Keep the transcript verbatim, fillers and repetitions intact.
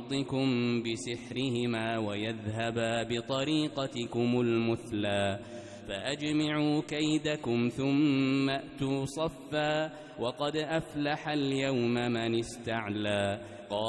أرضكم بسحرهما ويذهبا بطريقتكم المثلى فأجمعوا كيدكم ثم أتوا صفا وقد أفلح اليوم من استعلى